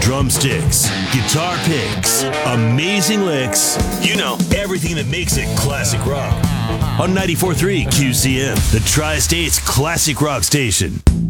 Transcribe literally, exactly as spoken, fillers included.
drumsticks, guitar picks, amazing licks. You know, everything that makes it classic rock. On ninety-four point three Q C M, the Tri-State's classic rock station.